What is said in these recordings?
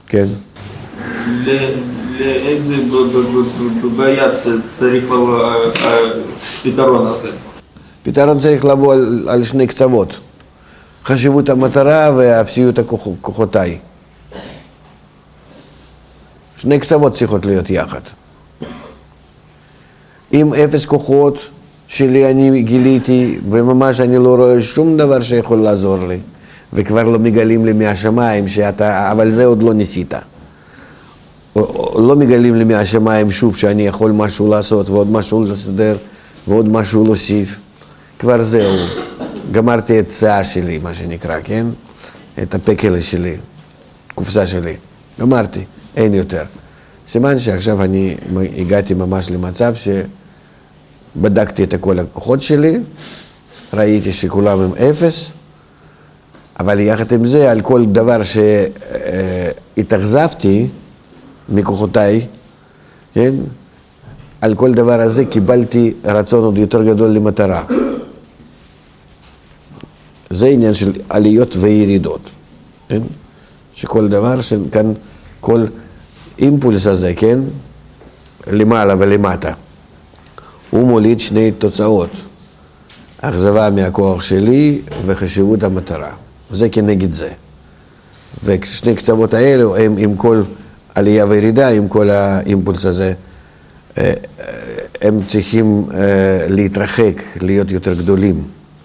כן. לאיזה בעיה צריך פתרון הזה? פתרון צריך לבוא על שני קצוות. חשיבות המטרה ואפסיות כוחותיי. שני קצוות צריכות להיות יחד. עם אפס כוחות שלי אני גיליתי, וממש אני לא רואה שום דבר שיכול לעזור לי, וכבר לא מגלים לי מהשמיים אבל זה עוד לא ניסית. לא מגלים לי מהשמיים שוב שאני יכול משהו לעשות ועוד משהו לסדר ועוד משהו להוסיף. כבר זהו, גמרתי את שאה שלי, מה שנקרא, כן? את הפקל שלי, קופסה שלי. גמרתי, אין יותר. סימן שעכשיו אני הגעתי ממש למצב שבדקתי את כל הכוחות שלי, ראיתי שכולם הם אפס, אבל יחד עם זה, על כל דבר שהתאכזבתי מכוחותיי, כן? על כל דבר הזה קיבלתי רצון עוד יותר גדול למטרה. זה עניין של עליות וירידות, כן? שכל דבר, כאן כל אימפולס הזה, כן? למעלה ולמטה, הוא מוליד שני תוצאות. אכזבה מהכוח שלי וחשיבות המטרה. זה כנגד זה. ושני קצוות האלו הם עם כל עלייה וירידה, עם כל האימפולס הזה, הם צריכים להתרחק, להיות יותר גדולים.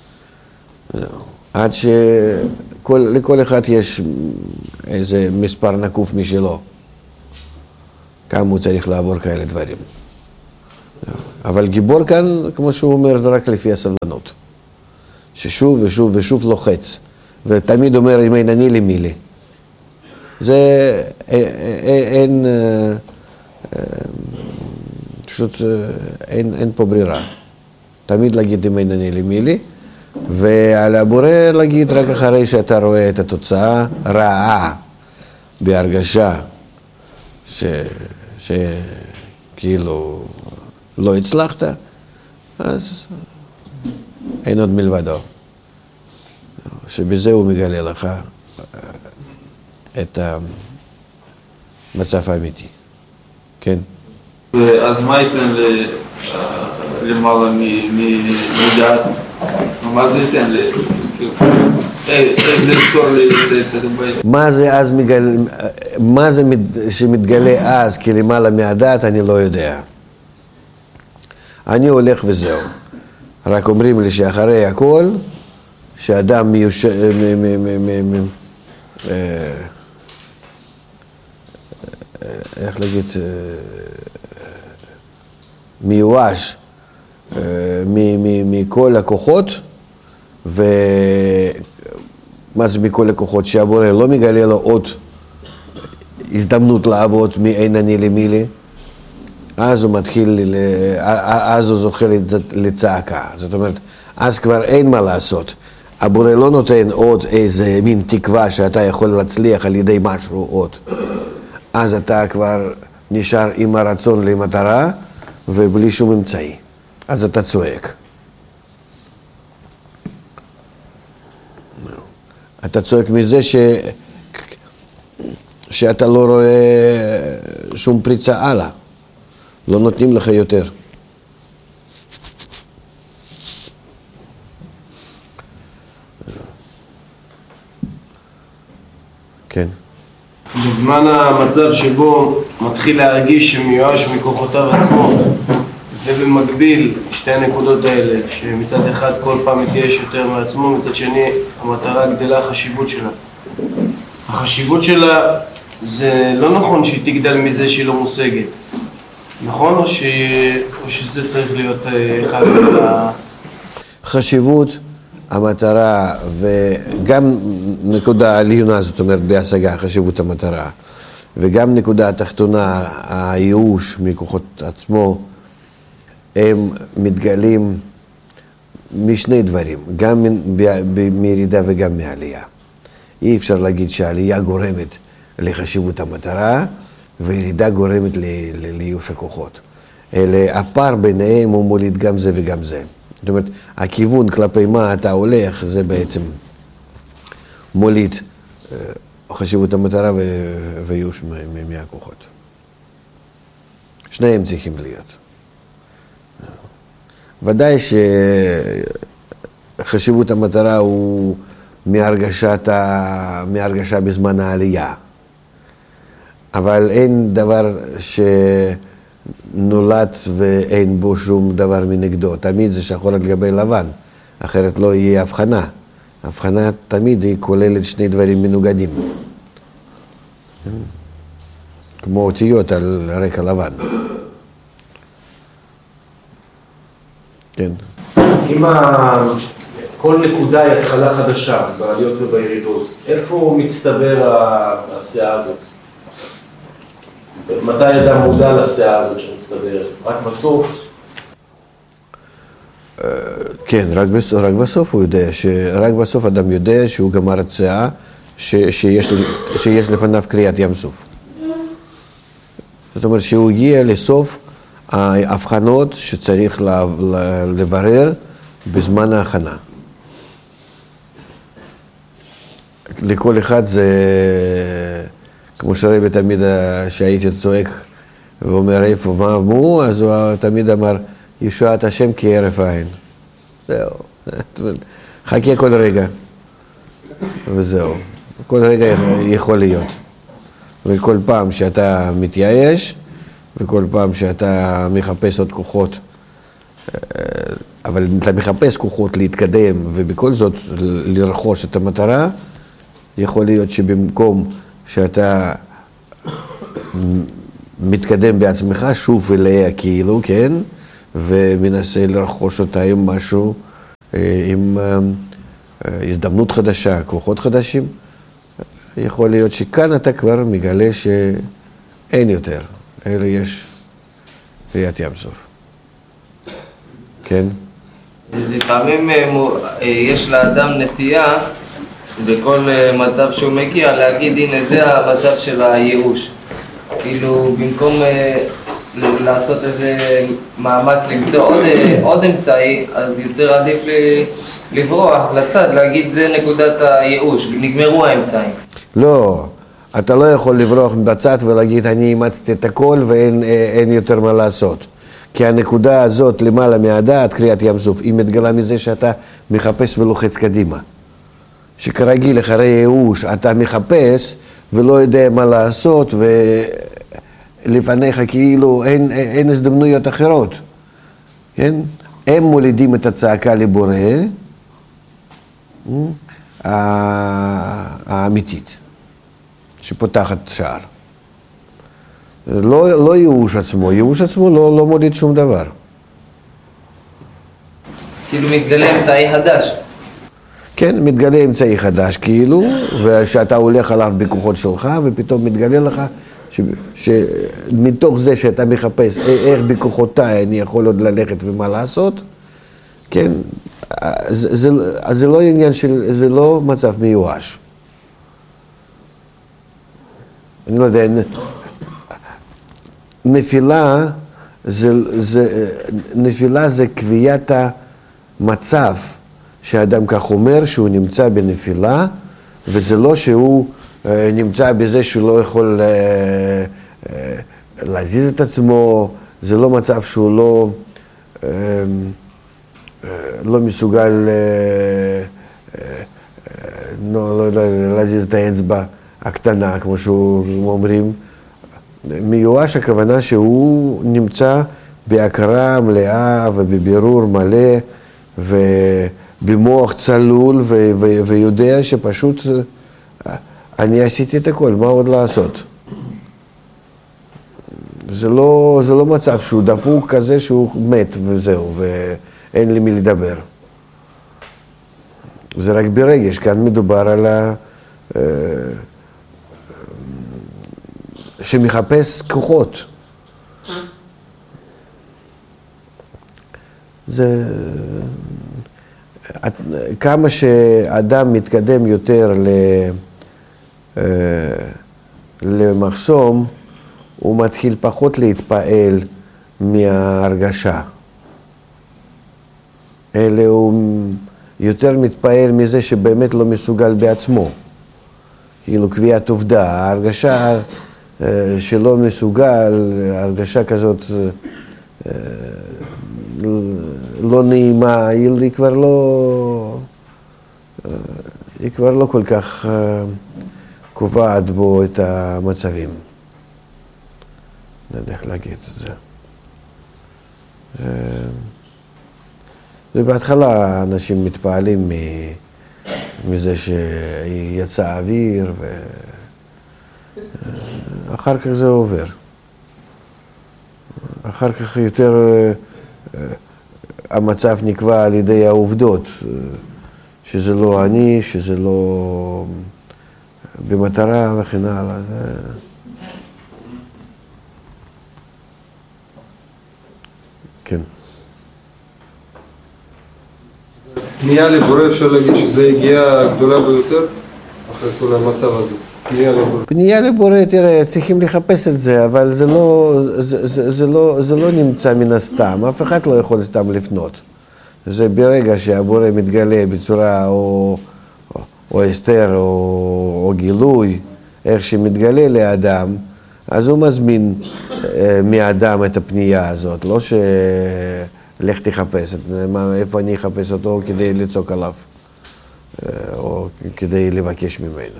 עד שלכל אחד יש איזה מספר נקוף משלו. כמה הוא צריך לעבור כאלה דברים. אבל גיבור כאן, כמו שהוא אומר, רק לפי הסבלנות. ששוב ושוב ושוב לוחץ. ותמיד אומר, אם אין אני למי לי. זה אין, פשוט אין פה ברירה. תמיד להגיד אם אין אני למי לי. ועל הבורא להגיד רק אחרי שאתה רואה את התוצאה רעה בהרגשה שכאילו לא הצלחת, אז אין עוד מלבדו. שבזה הוא מגלה לך את המצב האמיתי. כן? אז מה ייתן למעלה מדעת? מה זה ייתן? איך זה יפתור את הבעיה? מה זה שמתגלה אז כלמעלה מהדעת, אני לא יודע. אני הולך וזהו. רק אומרים לי שאחרי הכל, שאדם איך להגיד, מיואש מכל הכוחות, ומה זה מכל הכוחות? שהבורא לא מגלה לו עוד הזדמנות לעבוד מאין אני למי לי, אז הוא מתחיל, אז הוא זוכה לצעקה. זאת אומרת, אז כבר אין מה לעשות. הבורא לא נותן עוד איזה מין תקווה שאתה יכול להצליח על ידי משהו עוד. אז אתה כבר נשאר עם הרצון למטרה ובלי שום אמצעי. אז אתה צועק. אתה צועק מזה שאתה לא רואה שום פריצה הלאה. לא נותנים לך יותר. כן. בזמן המצב שבו מתחיל להרגיש שמיואש מכוחותיו עצמו, ובמקביל שתי הנקודות האלה, שמצד אחד כל פעם מתייאש יותר מעצמו, מצד שני המטרה גדלה, החשיבות שלה. החשיבות שלה זה לא נכון שהיא תגדל מזה שהיא לא מושגת. נכון או שזה צריך להיות אחד על חשיבות, המטרה וגם נקודה עליונה, זאת אומרת בהשגה, חשיבות המטרה, וגם נקודה התחתונה, הייאוש מכוחות עצמו, הם מתגלים משני דברים, גם מירידה וגם מעלייה. אי אפשר להגיד שהעלייה גורמת לחשיבות המטרה, וירידה גורמת לייאוש הכוחות. אלא הפער ביניהם הוא מוליד גם זה וגם זה. זאת אומרת, הכיוון כלפי מה אתה הולך, זה בעצם מוליד חשיבות המטרה וייאוש מהכוחות. שניהם צריכים להיות. ודאי שחשיבות המטרה הוא מהרגשה בזמן העלייה. אבל אין דבר שנולד ואין בו שום דבר מנגדו. תמיד זה שחור על גבי לבן, אחרת לא יהיה הבחנה. הבחנה תמיד היא כוללת שני דברים מנוגדים. כמו אותיות על רקע לבן. כן. אם כל נקודה היא התחלה חדשה, בעליות ובירידות, איפה מצטבר הסאה הזאת? מתי אדם מודע לסאה הזאת שמצטברת? רק בסוף? כן, רק בסוף הוא יודע, רק בסוף אדם יודע שהוא גמר את סאה, שיש לפניו קריאת ים סוף. זאת אומרת שהוא הגיע לסוף ההבחנות שצריך לברר בזמן ההכנה. לכל אחד זה, כמו שרבי תמיד שהייתי צועק ואומר איפה מה אמרו, אז הוא תמיד אמר ישועת השם כהרף עין. זהו, חכה כל רגע וזהו, כל רגע יכול להיות. וכל פעם שאתה מתייאש וכל פעם שאתה מחפש עוד כוחות, אבל אתה מחפש כוחות להתקדם ובכל זאת לרכוש את המטרה, יכול להיות שבמקום שאתה מתקדם בעצמך שוב אליה כאילו, כן? ומנסה לרכוש אותה עם משהו, עם הזדמנות חדשה, כוחות חדשים, יכול להיות שכאן אתה כבר מגלה שאין יותר, אלא יש קריאת ים סוף. כן? לפעמים יש לאדם נטייה בכל מצב שהוא מגיע להגיד הנה זה המצב של הייאוש. כאילו במקום לעשות איזה מאמץ למצוא עוד אמצעי, אז יותר עדיף לברוח לצד, להגיד זה נקודת הייאוש, נגמרו האמצעים. לא, אתה לא יכול לברוח בצד ולהגיד אני אימצתי את הכל ואין יותר מה לעשות. כי הנקודה הזאת למעלה מהדעת, קריאת ים סוף, היא מתגלה מזה שאתה מחפש ולוחץ קדימה. שכרגיל אחרי ייאוש אתה מחפש ולא יודע מה לעשות ולפניך כאילו אין הזדמנויות אחרות. כן? הם מולידים את הצעקה לבורא האמיתית שפותחת שער. לא ייאוש עצמו, ייאוש עצמו לא מוליד שום דבר. כאילו מתגלה אמצעי חדש. כן, מתגלה אמצעי חדש כאילו, ושאתה הולך עליו בכוחות שלך, ופתאום מתגלה לך שמתוך זה שאתה מחפש איך בכוחותיי אני יכול עוד ללכת ומה לעשות, כן, זה לא עניין של, זה לא מצב מיואש. אני לא יודע, נפילה זה קביעת המצב שהאדם כך אומר שהוא נמצא בנפילה, וזה לא שהוא נמצא בזה שהוא לא יכול להזיז את עצמו, זה לא מצב שהוא לא מסוגל להזיז את האצבע הקטנה, כמו שאומרים. מיואש הכוונה שהוא נמצא בהכרה מלאה ובבירור מלא ובמוח צלול ויודע שפשוט אני עשיתי את הכל, מה עוד לעשות? זה לא מצב שהוא דפוק כזה שהוא מת וזהו ואין לי מי לדבר. זה רק ברגש, כאן מדובר על שמחפש כוחות. זה כמה שאדם מתקדם יותר למחסום, הוא מתחיל פחות להתפעל מההרגשה. אלא הוא יותר מתפעל מזה שבאמת לא מסוגל בעצמו. כאילו קביעת עובדה, ההרגשה שלא מסוגל, הרגשה כזאת לא נעימה, היא כבר לא כל כך קובעת בו את המצבים. לא יודע איך להגיד את זה. ובהתחלה אנשים מתפעלים מזה שיצא אוויר, ואחר כך זה עובר. אחר כך יותר המצב נקבע על ידי העובדות, שזה לא אני, שזה לא במטרה וכן הלאה. כן. פנייה לבורא, אפשר להגיד שזה הגיעה הגדולה ביותר אחרי כל המצב הזה. פנייה לבורא, תראה, צריכים לחפש את זה, אבל זה לא נמצא מן הסתם. אף אחד לא יכול סתם לפנות. זה ברגע שהבורא מתגלה בצורה או הסתר או גילוי, איך שמתגלה לאדם, אז הוא מזמין מאדם את הפנייה הזאת, לא לך תחפש, איפה אני אחפש אותו כדי לצעוק עליו, או כדי לבקש ממנו.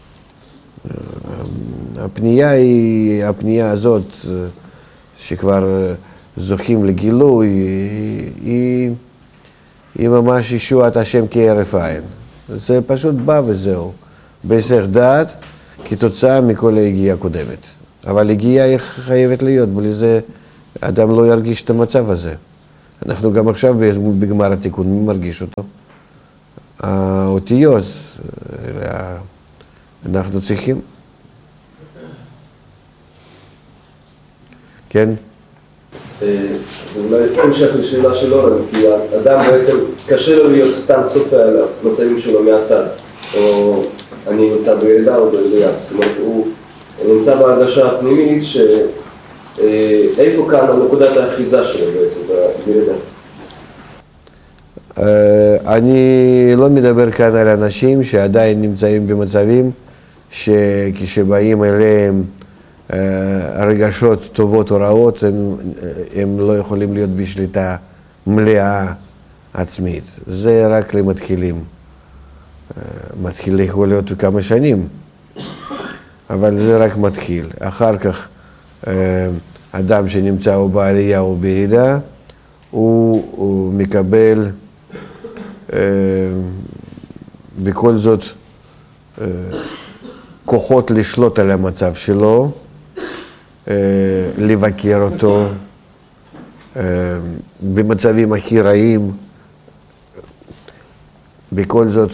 הפנייה הזאת, שכבר זוכים לגילוי, היא ממש ישועת השם כהרף עין. זה פשוט בא וזהו, בהיסח דעת, כתוצאה מכל היגיעה הקודמת. אבל היגיעה היא חייבת להיות, בלי זה אדם לא ירגיש את המצב הזה. אנחנו גם עכשיו בגמר התיקון, מי מרגיש אותו? האותיות, אנחנו צריכים. כן? אז אולי המשך לשאלה של אורן, כי האדם בעצם קשה לו להיות סתם צופה על המצבים שלו מהצד, או אני נמצא בירידה או בעלייה. זאת אומרת, הוא נמצא בהרגשה הפנימית איפה כאן נקודת האחיזה שלו בעצם בירידה? אני לא מדבר כאן על אנשים שעדיין נמצאים במצבים שכשבאים אליהם הרגשות טובות או רעות, הם לא יכולים להיות בשליטה מלאה עצמית. זה רק למתחילים. מתחיל יכול להיות כמה שנים, אבל זה רק מתחיל. אחר כך אדם שנמצא או בעלייה או בירידה, הוא מקבל בכל זאת כוחות לשלוט על המצב שלו, לבקר אותו במצבים הכי רעים, בכל זאת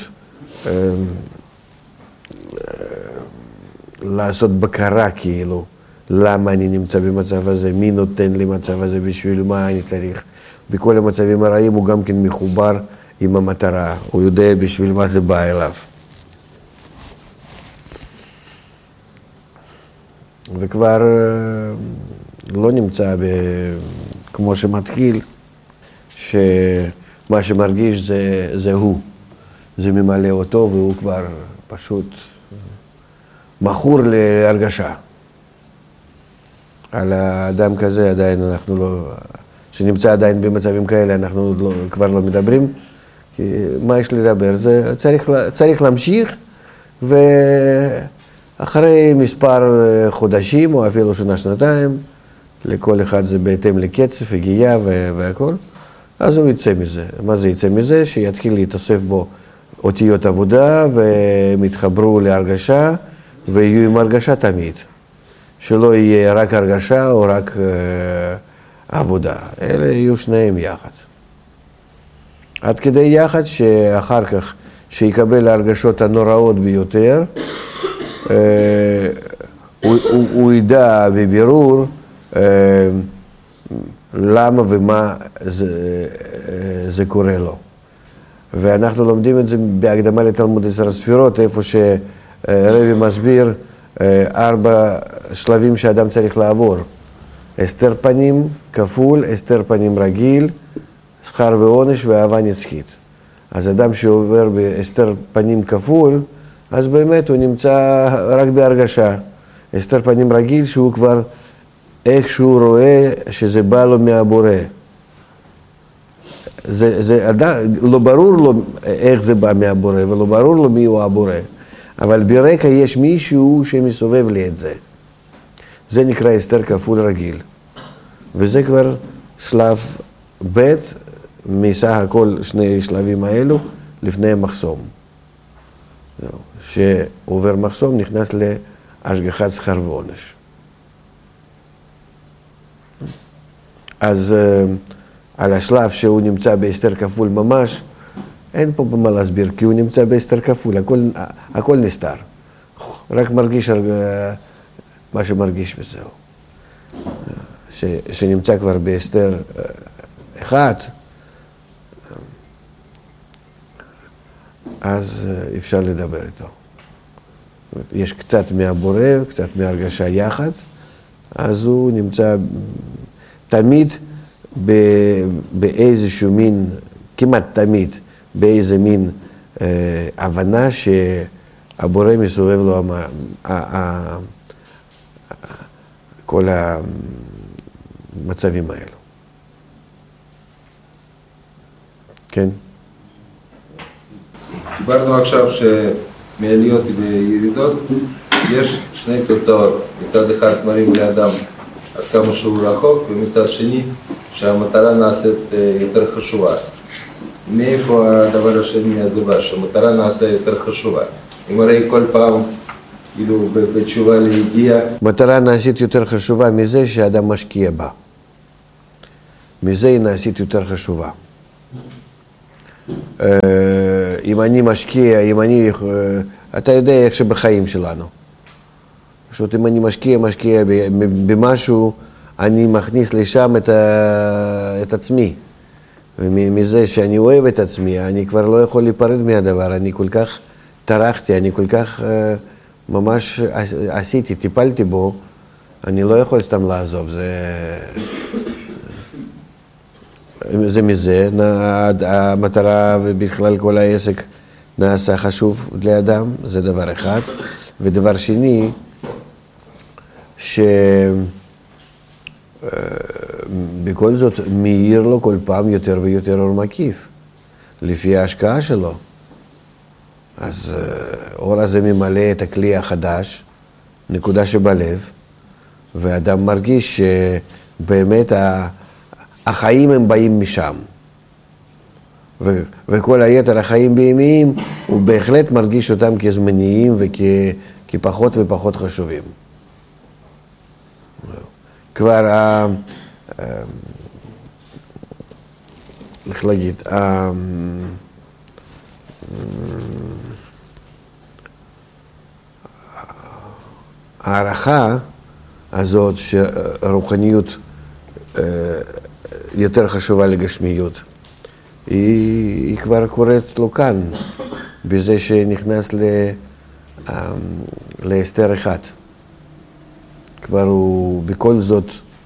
לעשות בקרה כאילו, למה אני נמצא במצב הזה, מי נותן לי מצב הזה, בשביל מה אני צריך. בכל המצבים הרעים הוא גם כן מחובר עם המטרה, הוא יודע בשביל מה זה בא אליו. וכבר לא נמצא כמו שמתחיל, שמה שמרגיש זה הוא, זה ממלא אותו והוא כבר פשוט מכור להרגשה. על האדם כזה עדיין אנחנו לא, שנמצא עדיין במצבים כאלה אנחנו כבר לא מדברים, כי מה יש לדבר? זה צריך להמשיך, ואחרי מספר חודשים או אפילו שנה-שנתיים, לכל אחד זה בהתאם לקצב, הגיעה והכל, אז הוא יצא מזה. מה זה יצא מזה? שיתחיל להתאסף בו אותיות עבודה והם יתחברו להרגשה ויהיו עם הרגשה תמיד. שלא יהיה רק הרגשה או רק עבודה. אלה יהיו שניהם יחד. עד כדי יחד שאחר כך שיקבל ההרגשות הנוראות ביותר, הוא ידע בבירור למה ומה זה קורה לו. ואנחנו לומדים את זה בהקדמה לתלמוד 10 ספירות, איפה שרבי מסביר 4 שלבים שאדם צריך לעבור. הסתר פנים כפול, הסתר פנים רגיל, שכר ועונש ואהבה נצחית. אז אדם שעובר בהסתר פנים כפול, אז באמת הוא נמצא רק בהרגשה. הסתר פנים רגיל שהוא כבר איכשהו רואה שזה בא לו מהבורא. לא ברור לו איך זה בא מהבורא, ולא ברור לו מי הוא הבורא. אבל ברקע יש מישהו שמסובב לי את זה. זה נקרא הסתר כפול רגיל. וזה כבר שלב ב' מסך הכל שני שלבים האלו לפני המחסום. שעובר מחסום נכנס להשגחת שכר ועונש. אז על השלב שהוא נמצא בהסתר כפול ממש, אין פה במה להסביר, כי הוא נמצא בהסתר כפול, הכל נסתר. רק מרגיש מה שמרגיש וזהו. שנמצא כבר בהסתר אחד, אז אפשר לדבר איתו. יש קצת מהבורא, קצת מהרגשה יחד, אז הוא נמצא תמיד באיזשהו מין, כמעט תמיד, באיזה מין הבנה שהבורא מסובב לו כל המצבים האלו. כן? דיברנו עכשיו שמעליות וירידות יש שני תוצאות. מצד אחד מראים לאדם עד כמה שהוא רחוק, ומצד שני שהמטרה נעשית יותר חשובה. מאיפה הדבר השני הזה בא, שהמטרה נעשה יותר חשובה? אם הרי כל פעם, כאילו בתשובה לידיעה... מטרה נעשית יותר חשובה מזה שהאדם משקיע בה. מזה היא נעשית יותר חשובה. אם אני משקיע, אתה יודע איך שבחיים שלנו. פשוט אם אני משקיע במשהו, אני מכניס לשם את עצמי. ומזה שאני אוהב את עצמי, אני כבר לא יכול להיפרד מהדבר. אני כל כך טרחתי, אני כל כך ממש עשיתי, טיפלתי בו, אני לא יכול סתם לעזוב. זה מזה, המטרה ובכלל כל העסק נעשה חשוב לאדם, זה דבר אחד. ודבר שני, שבכל זאת מאיר לו כל פעם יותר ויותר אור מקיף, לפי ההשקעה שלו. אז אור הזה ממלא את הכלי החדש, נקודה שבלב, ואדם מרגיש שבאמת החיים הם באים משם. וכל היתר החיים בימיים, הוא בהחלט מרגיש אותם כזמניים וכפחות ופחות חשובים. כבר, איך להגיד, הערכה הזאת שרוחניות יותר חשובה לגשמיות, היא כבר קורית לו כאן, בזה שנכנס להסתר אחד. כבר הוא בכל זאת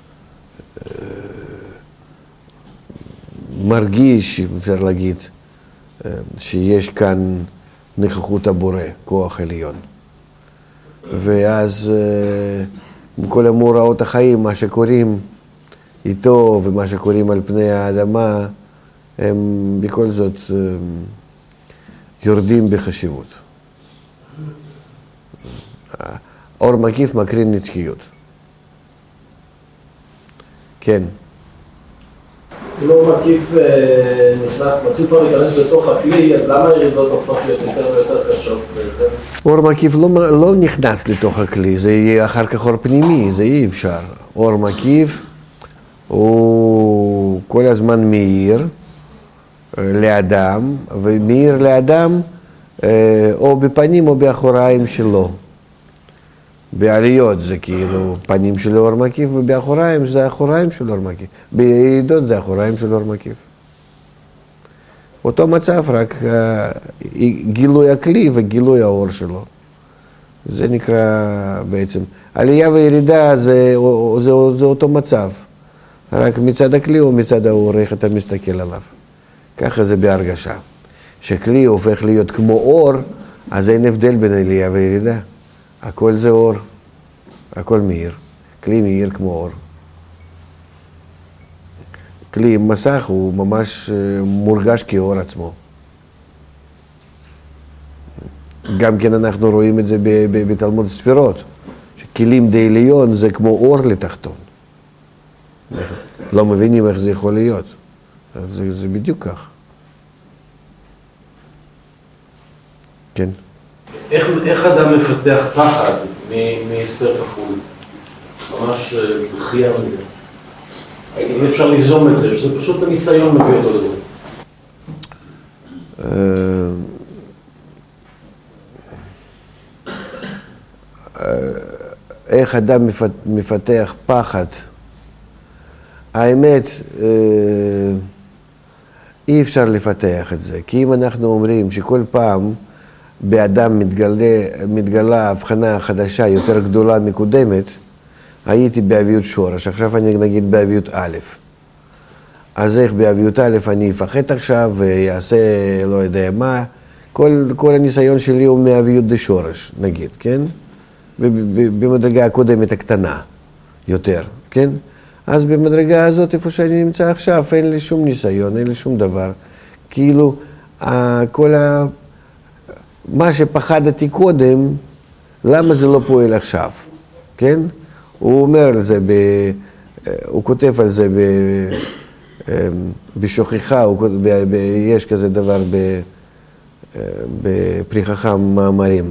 מרגיש, אפשר להגיד, שיש כאן נוכחות הבורא, כוח עליון. ואז כל המאורעות החיים, מה שקוראים איתו ומה שקוראים על פני האדמה, הם בכל זאת יורדים בחשיבות. אור מקיף מקרין נצחיות. כן. אם אור מקיף מתחיל כבר להיכנס לתוך הכלי, אז למה הירידות הופכות להיות יותר ויותר קשות בעצם? אור מקיף לא נכנס לתוך הכלי, זה יהיה אחר כך אור פנימי, זה אי אפשר. אור מקיף הוא כל הזמן מאיר לאדם, ומאיר לאדם או בפנים או באחוריים שלו. בעליות זה כאילו פנים של אור מקיף, ובאחוריים זה האחוריים של אור מקיף. בירידות זה האחוריים של אור מקיף. אותו מצב, רק גילוי הכלי וגילוי האור שלו. זה נקרא בעצם, עלייה וירידה זה אותו מצב. רק מצד הכלי או מצד האור, איך אתה מסתכל עליו. ככה זה בהרגשה. שכלי הופך להיות כמו אור, אז אין הבדל בין עלייה וירידה. הכל זה אור, הכל מאיר. כלי מאיר כמו אור. כלי עם מסך הוא ממש מורגש כאור עצמו. גם כן אנחנו רואים את זה בתלמוד ספירות, שכלים די עליון זה כמו אור לתחתון. לא מבינים איך זה יכול להיות. זה בדיוק כך. כן. איך אדם מפתח פחד מהסתר כפול? ממש בחייה מזה. אם אפשר ליזום את זה, שזה פשוט הניסיון מביא אותו לזה. איך אדם מפתח פחד? האמת, אי אפשר לפתח את זה, כי אם אנחנו אומרים שכל פעם באדם מתגלה הבחנה חדשה יותר גדולה מקודמת, הייתי באביות שורש, עכשיו אני נגיד באביות א', אז איך באביות א' אני אפחד עכשיו ויעשה לא יודע מה, כל הניסיון שלי הוא מאביות דשורש, נגיד, כן? במדרגה הקודמת הקטנה יותר, כן? אז במדרגה הזאת, איפה שאני נמצא עכשיו, אין לי שום ניסיון, אין לי שום דבר. כאילו, מה שפחדתי קודם, למה זה לא פועל עכשיו, כן? הוא אומר על זה, הוא כותב על זה בשוכחה, יש כזה דבר בפרי חכם מאמרים.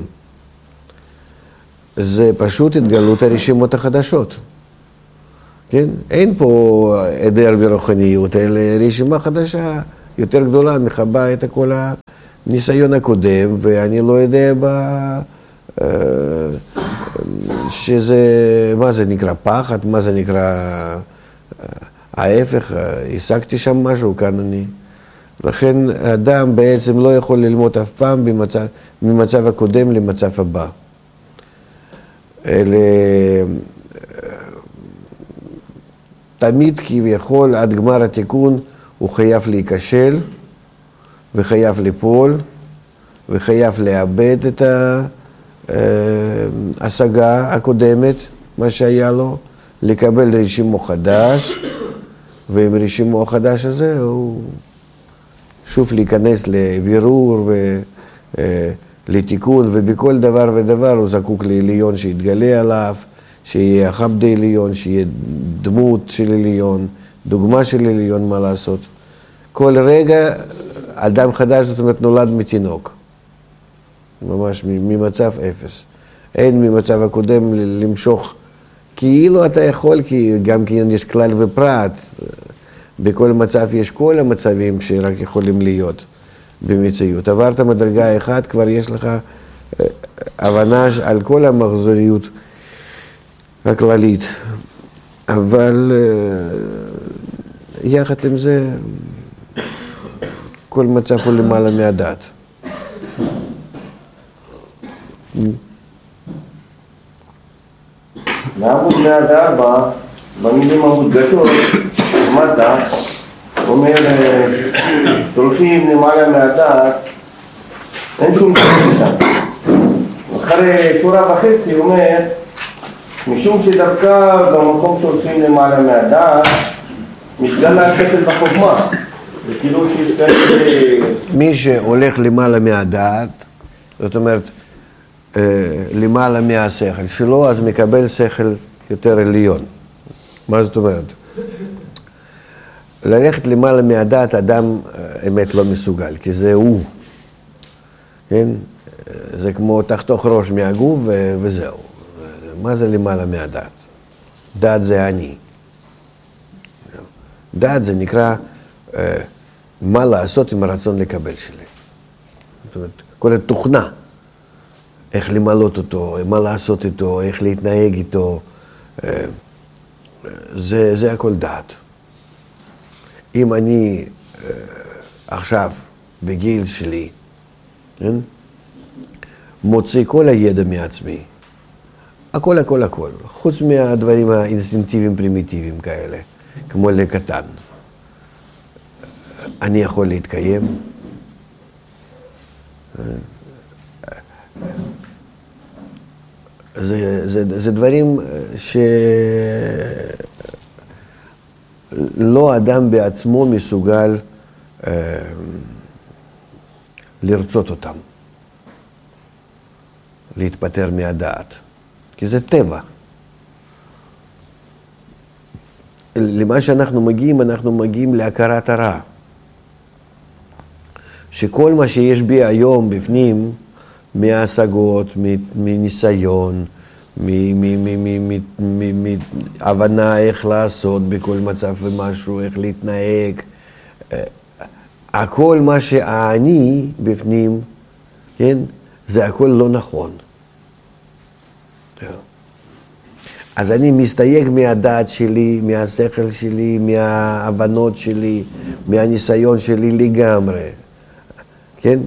זה פשוט התגלות הרשימות החדשות. כן? אין פה עדר ברוחניות, אלא רשימה חדשה יותר גדולה, מחבה את כל הניסיון הקודם, ואני לא יודע שזה, מה זה נקרא פחד, מה זה נקרא ההפך, השגתי שם משהו, כאן אני. לכן האדם בעצם לא יכול ללמוד אף פעם ממצב הקודם למצב הבא. אלה תמיד כביכול עד גמר התיקון הוא חייב להיכשל וחייב ליפול וחייב לאבד את ההשגה הקודמת, מה שהיה לו, לקבל רשימו חדש, ועם רשימו החדש הזה הוא שוב להיכנס לבירור ולתיקון, ובכל דבר ודבר הוא זקוק לעליון שיתגלה עליו, שיהיה חבד עליון, שיהיה דמות של עליון, דוגמה של עליון, מה לעשות. כל רגע אדם חדש, זאת אומרת, נולד מתינוק. ממש ממצב אפס. אין ממצב הקודם למשוך, כאילו אתה יכול, כי גם כן יש כלל ופרט. בכל מצב יש כל המצבים שרק יכולים להיות במציאות. עברת מדרגה אחת, כבר יש לך הבנה על כל המחזוריות הכללית, אבל יחד עם זה כל מצב הוא למעלה מהדעת. בעמוד 104, במילים המודגשות, למטה, אומר, הולכים למעלה מהדעת, אין שום דבר שם. אחרי שורה וחצי הוא אומר, משום שדווקא במקום שהולכים למעלה מהדעת, מתגלה השכל בחוכמה. זה כאילו שיש כאלה... מי שהולך למעלה מהדעת, זאת אומרת, למעלה מהשכל שלו, אז מקבל שכל יותר עליון. מה זאת אומרת? ללכת למעלה מהדעת, אדם אמת לא מסוגל, כי זה הוא. כן? זה כמו תחתוך ראש מהגוף וזהו. מה זה למעלה מהדעת? דעת זה אני. דעת זה נקרא מה לעשות עם הרצון לקבל שלי. זאת אומרת, כל התוכנה. איך למלות אותו, מה לעשות איתו, איך להתנהג איתו, זה הכל דעת. אם אני עכשיו, בגיל שלי, כן? מוציא כל הידע מעצמי, הכל, הכל, הכל, חוץ מהדברים האינסטינקטיביים פרימיטיביים כאלה, כמו לקטן. אני יכול להתקיים, זה דברים שלא אדם בעצמו מסוגל לרצות אותם, להתפטר מהדעת, כי זה טבע. למה שאנחנו מגיעים להכרת הרע. שכל מה שיש בי היום בפנים, מהשגות, מניסיון, מהבנה איך לעשות בכל מצב ומשהו, איך להתנהג, הכל מה שאני בפנים, כן? זה הכל לא נכון. אז אני מסתייג מהדעת שלי, מהשכל שלי, מההבנות שלי, מהניסיון שלי לגמרי. כן?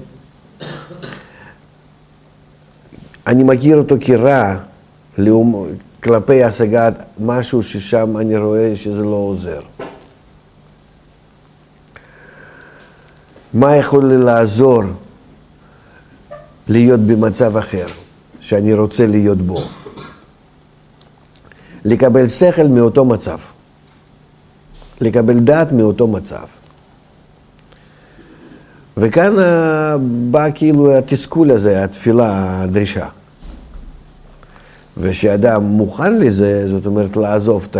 אני מכיר אותו כרע כלפי השגת משהו ששם אני רואה שזה לא עוזר. מה יכול לי לעזור להיות במצב אחר שאני רוצה להיות בו? לקבל שכל מאותו מצב, לקבל דעת מאותו מצב. וכאן בא כאילו התסכול הזה, התפילה, הדרישה. ושאדם מוכן לזה, זאת אומרת לעזוב את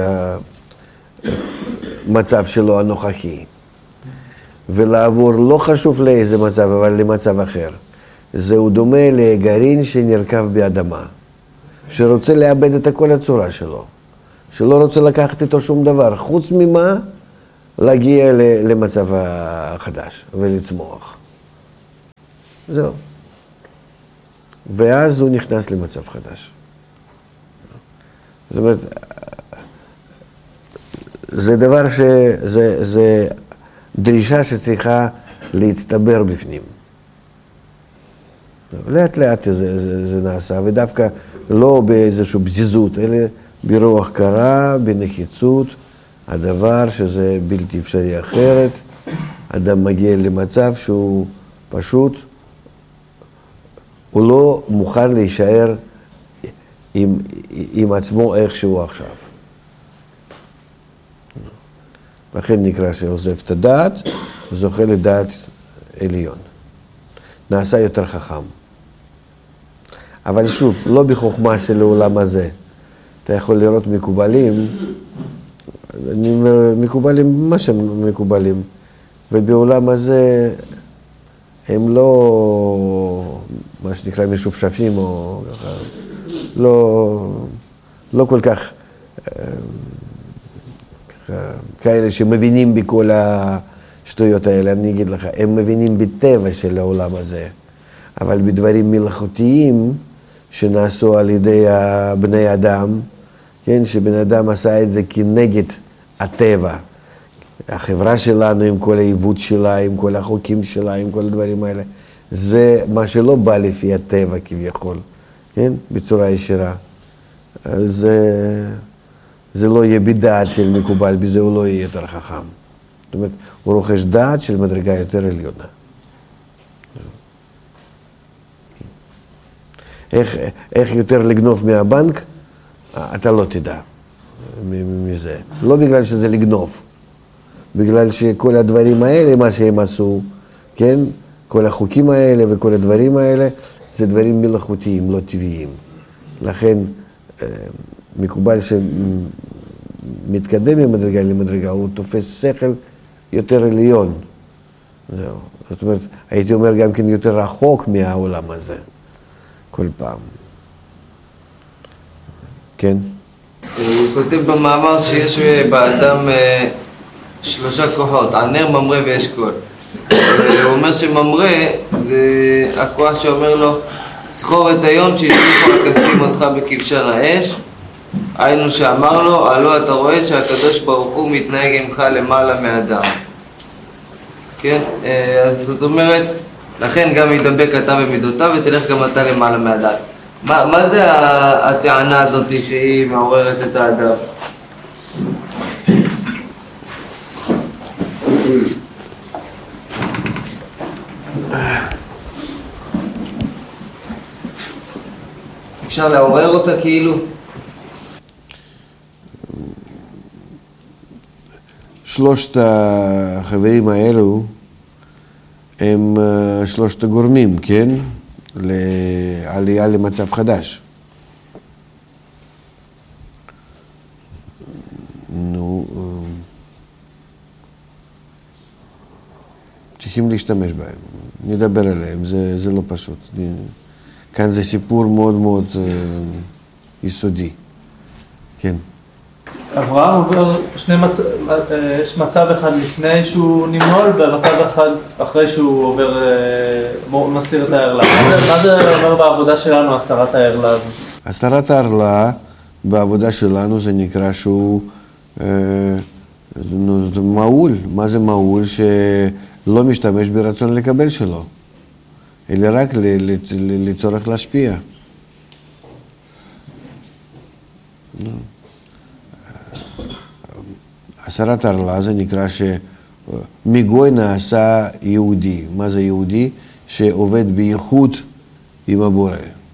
המצב שלו הנוכחי, ולעבור לא חשוב לאיזה מצב, אבל למצב אחר. זהו דומה לגרעין שנרכב באדמה, שרוצה לאבד את כל הצורה שלו, שלא רוצה לקחת איתו שום דבר, חוץ ממה להגיע למצב החדש ולצמוח. זהו. ואז הוא נכנס למצב חדש. זאת אומרת, זה דבר זה דרישה שצריכה להצטבר בפנים. לאט לאט זה נעשה, ודווקא לא באיזושהי בזיזות, אלא ברוח קרה, בנחיצות, הדבר שזה בלתי אפשרי אחרת, אדם מגיע למצב שהוא פשוט, הוא לא מוכן להישאר עם עצמו איך שהוא עכשיו. לכן נקרא שעוזב את הדעת, וזוכה לדעת עליון. נעשה יותר חכם. אבל שוב, לא בחוכמה של העולם הזה. אתה יכול לראות מקובלים, אני אומר, מקובלים, מה שהם מקובלים, ובעולם הזה הם לא, מה שנקרא, משופשפים או ככה, לא כל כך כאלה שמבינים בכל השטויות האלה. אני אגיד לך, הם מבינים בטבע של העולם הזה, אבל בדברים מלאכותיים שנעשו על ידי בני אדם, כן, שבן אדם עשה את זה כנגד הטבע. החברה שלנו עם כל העיוות שלה, עם כל החוקים שלה, עם כל הדברים האלה, זה מה שלא בא לפי הטבע כביכול, כן, בצורה ישירה. אז זה לא יהיה בדעת של מקובל, בזה הוא לא יהיה יותר חכם. זאת אומרת, הוא רוכש דעת של מדרגה יותר עליונה. איך יותר לגנוב מהבנק, אתה לא תדע מזה. לא בגלל שזה לגנוב, בגלל שכל הדברים האלה, מה שהם עשו, כן? כל החוקים האלה וכל הדברים האלה, זה דברים מלאכותיים, לא טבעיים. לכן, מקובל שמתקדם ממדרגה למדרגה, הוא תופס שכל יותר עליון. זהו. זאת אומרת, הייתי אומר גם כן יותר רחוק מהעולם הזה, כל פעם. כן? הוא כותב במאמר שיש באדם 3 כוחות, ענר, ממרא ואשכול. הוא אומר שממרא זה הכוח שאומר לו, זכור את היום שהצליחו הכסים אותך בכבשן האש, היינו שאמר לו, הלא אתה רואה שהקדוש ברוך הוא מתנהג עמך למעלה מאדם. כן? אז זאת אומרת, לכן גם ידבק אתה במידותיו ותלך גם אתה למעלה מאדם. מה זה הטענה הזאת שהיא מעוררת את האדם? אפשר לעורר אותה כאילו? שלושת החברים האלו הם שלושת הגורמים, כן? לעלייה למצב חדש. נו, צריכים להשתמש בהם, נדבר עליהם, זה לא פשוט. כאן זה סיפור מאוד מאוד יסודי. כן. אברהם עובר יש מצב אחד לפני שהוא נמול, ומצב אחד אחרי שהוא עובר, מסיר את הערלה. מה זה אומר בעבודה שלנו, הסרת הערלה הזאת? הסרת הערלה בעבודה שלנו זה נקרא שהוא זה מעול. מה זה מעול? שלא משתמש ברצון לקבל שלו, אלא רק לצורך להשפיע. הסרת הערלה זה נקרא שמגוי נעשה יהודי. מה זה יהודי? שעובד בייחוד עם הבורא.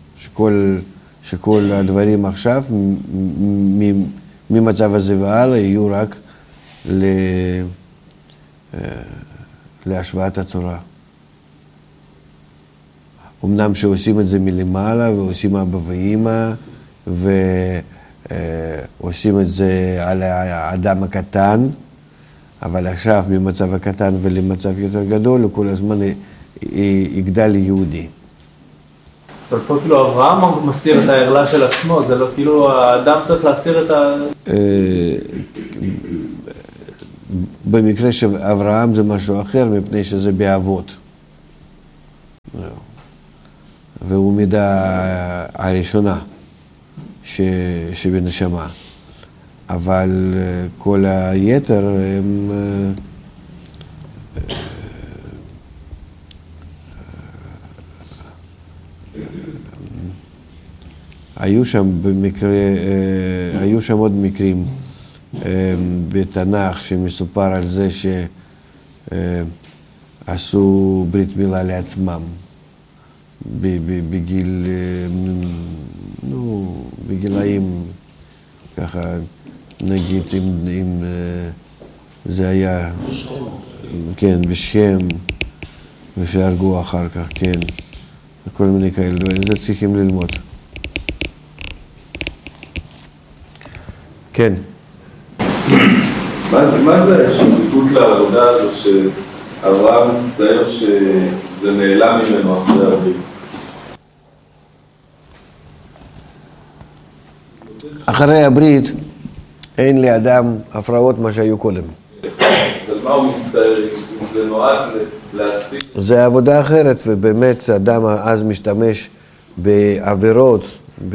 שכל הדברים עכשיו ממצב הזה והלאה יהיו רק להשוואת הצורה. אמנם שעושים את זה מלמעלה ועושים אבא ואמא ועושים את זה על האדם הקטן, אבל עכשיו ממצב הקטן ולמצב יותר גדול הוא כל הזמן יגדל ליהודי. אבל פה כאילו אברהם מסיר את הערלה של עצמו, זה לא כאילו האדם צריך להסיר את ה... במקרה של אברהם זה משהו אחר, מפני שזה באבות. והוא מידה הראשונה שבנשמה. אבל כל היתר הם היו שם עוד מקרים בתנ"ך שמסופר על זה שעשו ברית מילה לעצמם בגיל, בגילאים ככה, נגיד אם זה היה, כן, בשכם, ושהרגו אחר כך, כן, וכל מיני כאלה דברים, זה צריכים ללמוד. כן. מה זה השתתפות לעבודה הזו שאברהם מצטער שזה נעלם ממנו אחרי הברית? אחרי הברית אין לאדם הפרעות מה שהיו קודם. אז מה הוא מצטער? אם זה נועד להשיג? זה עבודה אחרת, ובאמת אדם אז משתמש בעבירות,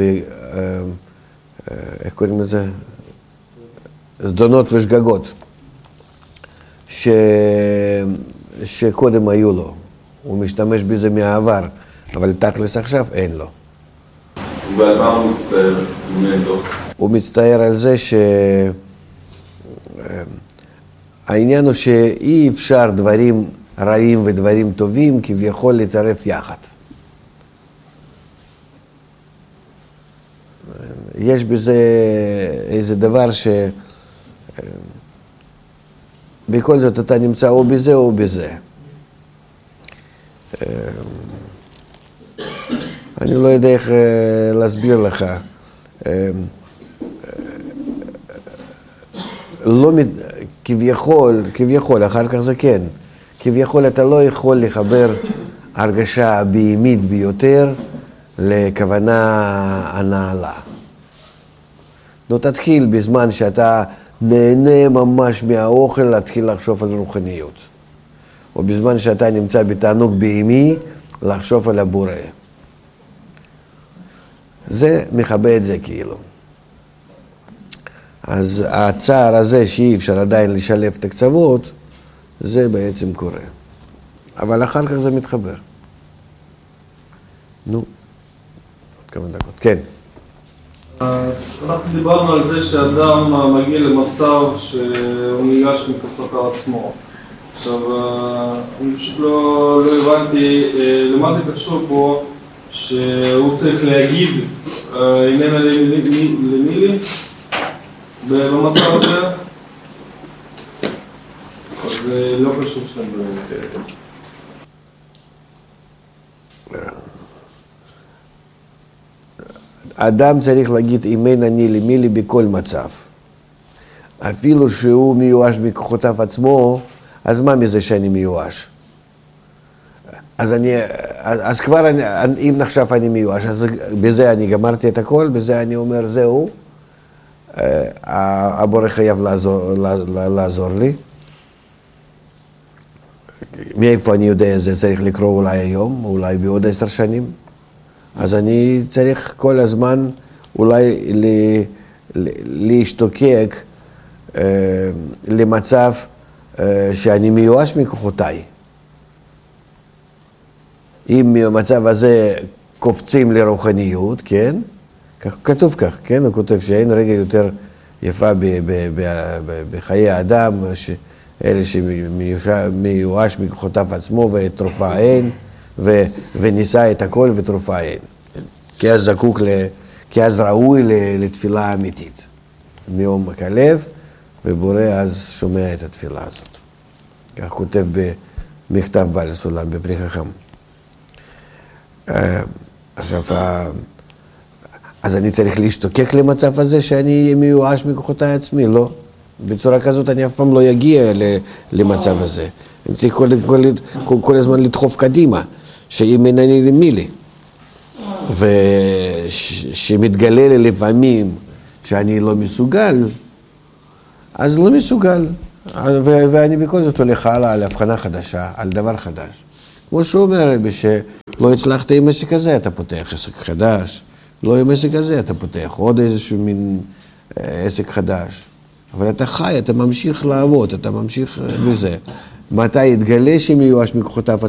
איך קוראים לזה? זדונות ושגגות שקודם היו לו. הוא משתמש בזה מהעבר, אבל תכלס עכשיו אין לו. ועל מה הוא מצטער ממנו? הוא מצטער על זה העניין הוא שאי אפשר דברים רעים ודברים טובים כביכול לצרף יחד. יש בזה איזה דבר בכל זאת אתה נמצא או בזה או בזה. אני לא יודע איך להסביר לך. לא, כביכול, אחר כך זה כן. כביכול אתה לא יכול לחבר הרגשה בהימית ביותר לכוונה הנעלה. לא תתחיל בזמן שאתה נהנה ממש מהאוכל להתחיל לחשוב על רוחניות. או בזמן שאתה נמצא בתענוג בהימי לחשוב על הבורא. זה מכבה את זה כאילו. אז הצער הזה שאי אפשר עדיין לשלב את הקצוות, זה בעצם קורה. אבל אחר כך זה מתחבר. נו, עוד כמה דקות. כן. אנחנו דיברנו על זה שאדם מגיע למצב שהוא ניגש מכוחות עצמו. עכשיו, אני פשוט לא הבנתי למה זה קשור פה שהוא צריך להגיד איננה למילי במצב הזה, אז זה לא קשור שאתם דברים. אדם צריך להגיד אימן אני למילי בכל מצב. אפילו שהוא מיואש מכוחותיו עצמו, אז מה מזה שאני מיואש? אז כבר אם נחשב אני מיואש, אז בזה אני גמרתי את הכל, בזה אני אומר זהו, הבורא חייב לעזור לי. מאיפה אני יודע זה צריך לקרוא אולי היום, אולי בעוד 10 שנים. אז אני צריך כל הזמן אולי להשתוקק למצב שאני מיואש מכוחותיי. אם במצב הזה קופצים לרוחניות, כן? כתוב כך, כן? הוא כותב שאין רגע יותר יפה בחיי האדם, אלה שמיואש מכוחותיו עצמו ותרופה אין, וניסה את הכל ותרופה אין. כי אז ראוי לתפילה אמיתית. מעומק הלב, ובורא אז שומע את התפילה הזאת. כך כותב במכתב בעל הסולם בפרי חכם. עכשיו, אז אני צריך להשתוקק למצב הזה שאני מיואש מכוחותיי עצמי, לא. בצורה כזאת אני אף פעם לא אגיע למצב הזה. אני צריך כל הזמן לדחוף קדימה, שאם אינני למילי. ושמתגלה לי לפעמים שאני לא מסוגל, אז לא מסוגל. ואני בכל זאת הולך הלאה על הבחנה חדשה, על דבר חדש. כמו שהוא אומר, שלא הצלחת עם עסק הזה, אתה פותח עסק חדש. לא עם עסק הזה, אתה פותח עוד איזשהו מין עסק חדש. אבל אתה חי, אתה ממשיך לעבוד, אתה ממשיך בזה. מתי יתגלה שמיואש מכוחותיו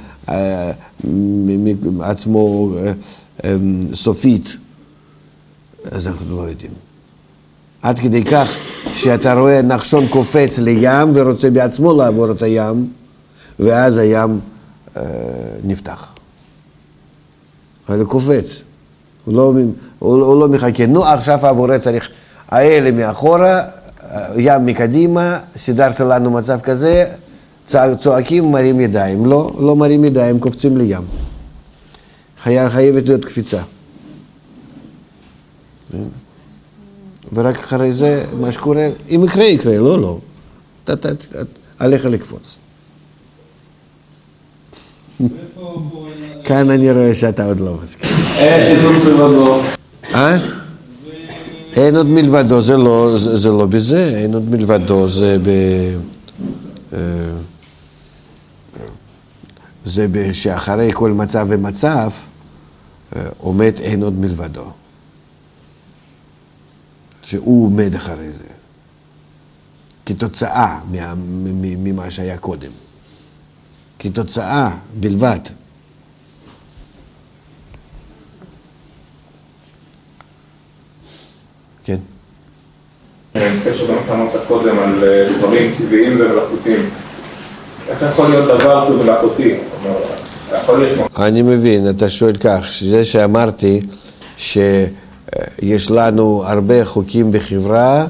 עצמו סופית, אז אנחנו לא יודעים. עד כדי כך שאתה רואה נחשון קופץ לים ורוצה בעצמו לעבור את הים, ואז הים נפתח. אבל הוא קופץ, הוא לא מחכה. נו, עכשיו הבורא צריך, האלה מאחורה, ים מקדימה, סידרת לנו מצב כזה, צועקים, מרים ידיים. לא מרים ידיים, קופצים לים. חייבת להיות קפיצה. ורק אחרי זה, מה שקורה, אם יקרה, יקרה, לא. עליך לקפוץ. כאן אני רואה שאתה עוד לא מסכים. אין עוד מלבדו. אין עוד מלבדו, זה לא בזה, אין עוד מלבדו, זה שאחרי כל מצב ומצב עומד אין עוד מלבדו. שהוא עומד אחרי זה. כתוצאה ממה שהיה קודם. כתוצאה בלבד. כן. קשר גם אמרת קודם על דברים טבעיים ומלאכותיים. איך יכול להיות דבר שהוא מלאכותי? אני מבין, אתה שואל כך, שזה שאמרתי שיש לנו הרבה חוקים בחברה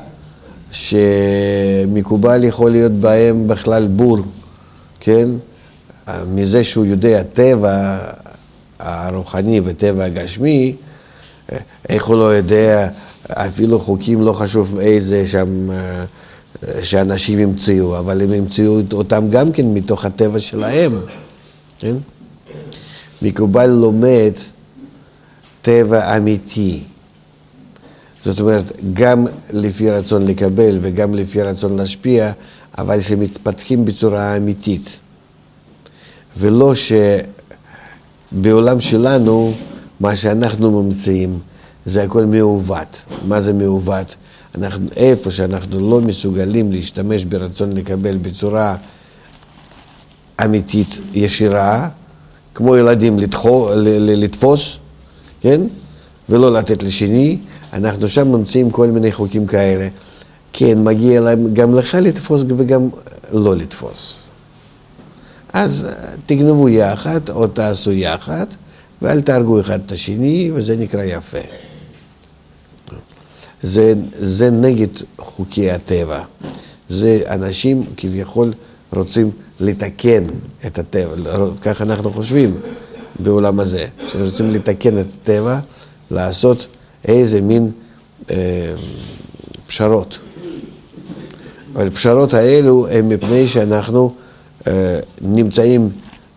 שמקובל יכול להיות בהם בכלל בור, כן? מזה שהוא יודע טבע הרוחני וטבע הגשמי, איך הוא לא יודע אפילו חוקים לא חשוב איזה שם שאנשים המציאו, אבל הם המציאו אותם גם כן מתוך הטבע שלהם, כן? מקובל לומד טבע אמיתי. זאת אומרת, גם לפי רצון לקבל וגם לפי רצון להשפיע, אבל שמתפתחים בצורה אמיתית. ולא שבעולם שלנו, מה שאנחנו ממציאים, זה הכל מעוות. מה זה מעוות? איפה שאנחנו לא מסוגלים להשתמש ברצון לקבל בצורה אמיתית ישירה, כמו ילדים לתפוס, כן? ולא לתת לשני, אנחנו שם ממציאים כל מיני חוקים כאלה. כן, מגיע להם גם לך לתפוס וגם לא לתפוס. אז תגנבו יחד או תעשו יחד, ואל תהרגו אחד את השני, וזה נקרא יפה. זה נגד חוקי הטבע. זה אנשים כביכול רוצים לתקן את הטבע, כך אנחנו חושבים בעולם הזה, שרוצים לתקן את הטבע, לעשות איזה מין פשרות. אבל הפשרות האלו הם מפני שאנחנו נמצאים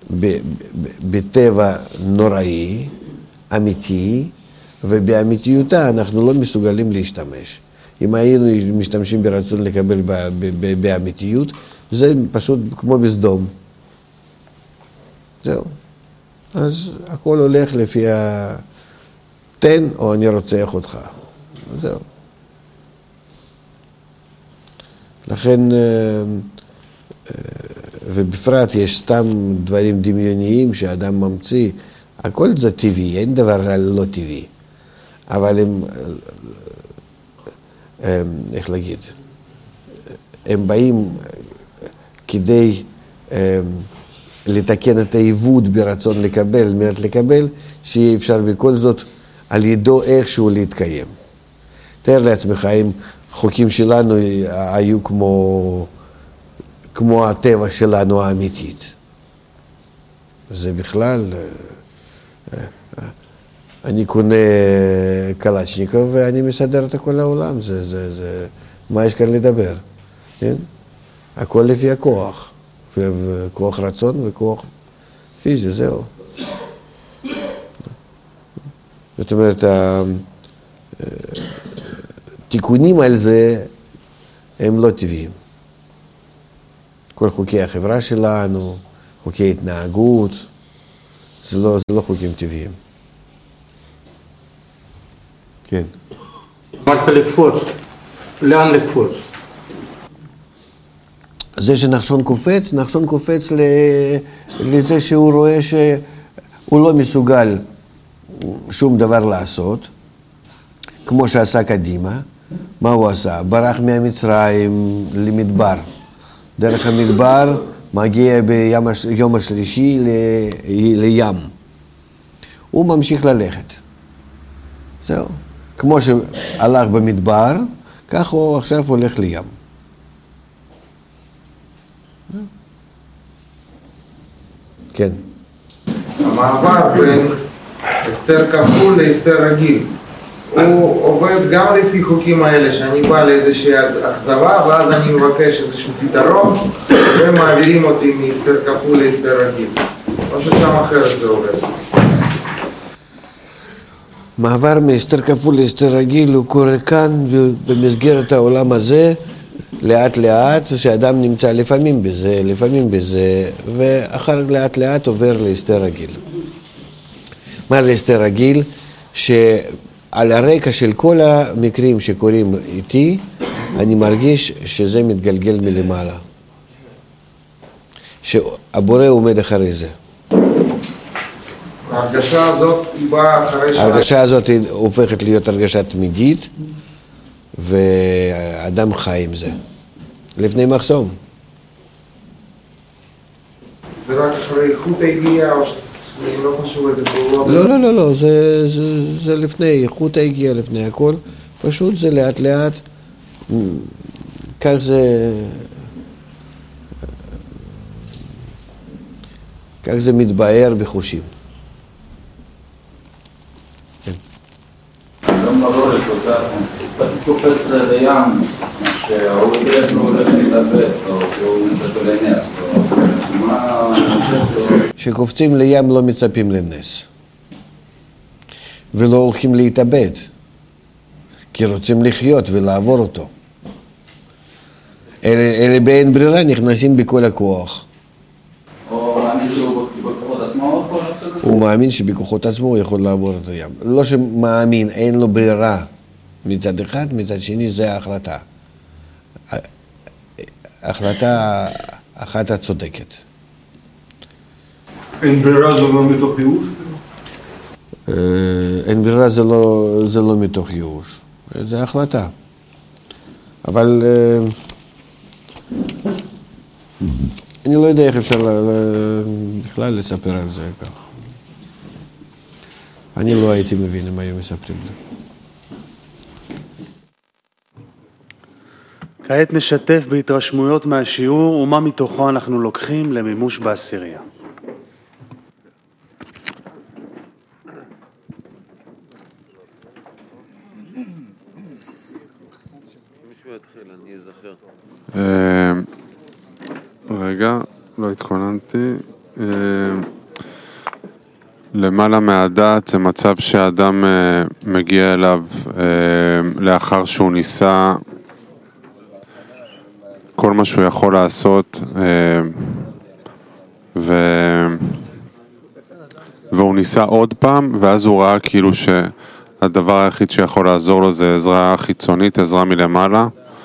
בטבע נוראי, אמיתי, ובאמיתיותה אנחנו לא מסוגלים להשתמש. אם היינו משתמשים ברצון לקבל באמיתיות, זה פשוט כמו בסדום. זהו. אז הכל הולך לפי תן או אני רוצח אותך. זהו. לכן, ובפרט יש סתם דברים דמיוניים שאדם ממציא, הכל זה טבעי, אין דבר לא טבעי. אבל איך להגיד, הם באים כדי לתקן את העיוות ברצון לקבל, מעט לקבל, שיהיה אפשר בכל זאת על ידו איכשהו להתקיים. תאר לעצמך, אם חוקים שלנו היו כמו הטבע שלנו האמיתית. זה בכלל, אני קונה קלצ'ניקוב ואני מסדר את כל העולם, מה יש כאן לדבר? כן? הכל לפי הכוח, וכוח רצון וכוח פיזי, זהו. זאת אומרת, התיקונים על זה הם לא טבעיים. כל חוקי החברה שלנו, חוקי התנהגות, זה לא חוקים טבעיים. כן. אמרת לקפוץ, לאן לקפוץ? זה שנחשון קופץ לזה שהוא רואה שהוא לא מסוגל שום דבר לעשות, כמו שעשה קדימה. מה הוא עשה? ברח מהמצרים למדבר. דרך המדבר מגיע ביום השלישי לים. הוא ממשיך ללכת. זהו. כמו שהלך במדבר, כך הוא עכשיו הולך לים. כן. המעבר בין הסתר כפול להסתר רגיל, הוא עובד גם לפי חוקים האלה, שאני בא לאיזושהי אכזבה, ואז אני מבקש איזשהו פתרון, ומעבירים אותי מהסתר כפול להסתר רגיל. או ששם אחרת זה עובד. מעבר מהסתר כפול להסתר רגיל הוא קורה כאן במסגרת העולם הזה, לאט לאט, שאדם נמצא לפעמים בזה, ואחר לאט לאט עובר להסתר רגיל. מה זה הסתר רגיל? שעל הרקע של כל המקרים שקורים איתי, אני מרגיש שזה מתגלגל מלמעלה. שהבורא עומד אחרי זה. ההרגשה הזאת היא באה אחרי שעה. ההרגשה הזאת הופכת להיות הרגשה תמידית, ואדם חי עם זה. לפני מחסום. זה רק אחרי איכות הגיעה, או שזה לא חשוב איזה פעולות? לא, זה לפני, איכות הגיעה לפני הכל. פשוט זה לאט לאט, כך זה מתבהר בחושים. גם לראות כל כך, קופץ לים, שהוא יודע שהוא הולך להתאבד, או שהוא מצפה לנס, מה המשך לו? שקופצים לים לא מצפים לנס, ולא הולכים להתאבד, כי רוצים לחיות ולעבור אותו. אלה באין ברירה נכנסים בכל הכוח. או מאמין שהוא בכוחות עצמו יכול לעשות את זה? הוא מאמין שבכוחות עצמו הוא יכול לעבור את הים. לא שמאמין, אין לו ברירה מצד אחד, מצד שני זה ההחלטה. החלטה אחת הצודקת. אין ברירה זה לא מתוך ייאוש? אין ברירה זה לא מתוך ייאוש. זה החלטה. אבל אני לא יודע איך אפשר בכלל לספר על זה כך. אני לא הייתי מבין אם היו מספרים לי. כעת נשתף בהתרשמויות מהשיעור ומה מתוכו אנחנו לוקחים למימוש בעשירייה. רגע, לא התכוננתי. למעלה מהדעת זה מצב שהאדם מגיע אליו לאחר שהוא ניסה כל מה שהוא יכול לעשות והוא ניסה עוד פעם, ואז הוא ראה כאילו שהדבר היחיד שיכול לעזור לו זה עזרה חיצונית, עזרה מלמעלה,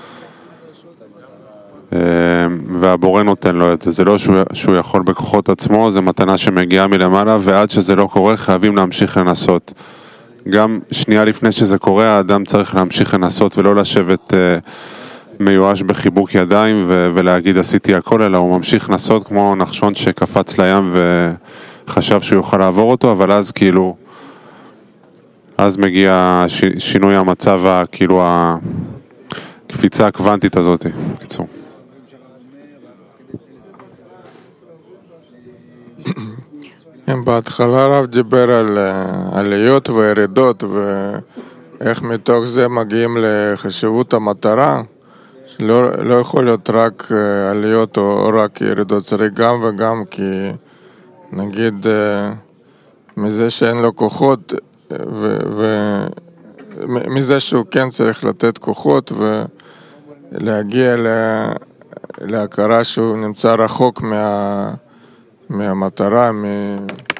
והבורא נותן לו את זה. זה לא שהוא יכול בכוחות עצמו, זה מתנה שמגיעה מלמעלה, ועד שזה לא קורה חייבים להמשיך לנסות. גם שנייה לפני שזה קורה האדם צריך להמשיך לנסות ולא לשבת מיואש בחיבוק ידיים ולהגיד עשיתי הכל, אלא הוא ממשיך לנסות כמו נחשון שקפץ לים וחשב שהוא יוכל לעבור אותו, אבל אז כאילו אז מגיע שינוי המצב, כאילו הקפיצה הקוונטית הזאת. בקיצור, בהתחלה הרב דיבר על עליות וירידות ואיך מתוך זה מגיעים לחשיבות המטרה, לא יכול להיות רק עליות או רק ירידות, צריך גם וגם, כי נגיד מזה שאין לו כוחות ומזה שהוא כן צריך לתת כוחות ולהגיע להכרה שהוא נמצא רחוק מהמטרה,